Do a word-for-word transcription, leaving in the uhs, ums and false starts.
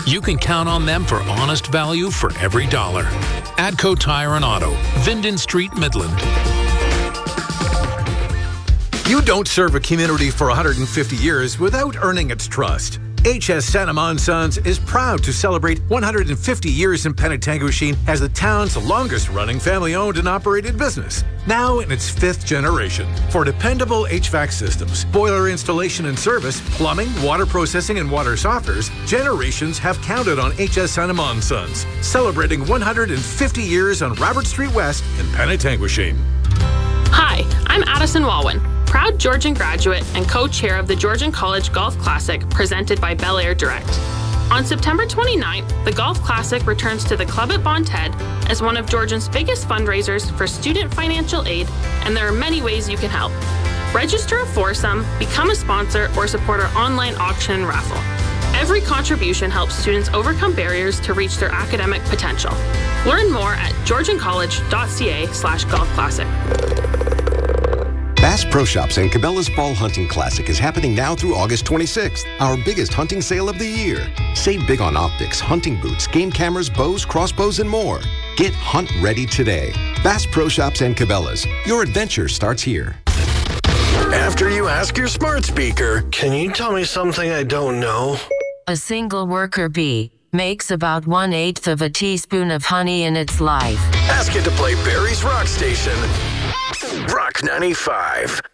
You can count on them for honest value for every dollar. Adco Tire and Auto, Vinden Street, Midland. You don't serve a community for one hundred fifty years without earning its trust. H S Sanema and Sons is proud to celebrate one hundred fifty years in Penetanguishene as the town's longest-running family-owned and operated business, now in its fifth generation. For dependable H V A C systems, boiler installation and service, plumbing, water processing, and water softeners, generations have counted on H S Sanema and Sons, celebrating one hundred fifty years on Robert Street West in Penetanguishene. Hi, I'm Addison Walwyn, proud Georgian graduate and co-chair of the Georgian College Golf Classic presented by Bel Air Direct. On September twenty-ninth, the Golf Classic returns to the club at Bon Ted as one of Georgian's biggest fundraisers for student financial aid, and there are many ways you can help. Register a foursome, become a sponsor, or support our online auction and raffle. Every contribution helps students overcome barriers to reach their academic potential. Learn more at georgiancollege.ca slash golf classic. Bass Pro Shops and Cabela's Fall Hunting Classic is happening now through August twenty-sixth, our biggest hunting sale of the year. Save big on optics, hunting boots, game cameras, bows, crossbows, and more. Get hunt ready today. Bass Pro Shops and Cabela's. Your adventure starts here. After you ask your smart speaker, can you tell me something I don't know? A single worker bee makes about one-eighth of a teaspoon of honey in its life. Ask it to play Barry's Rock Station. Rock ninety-five.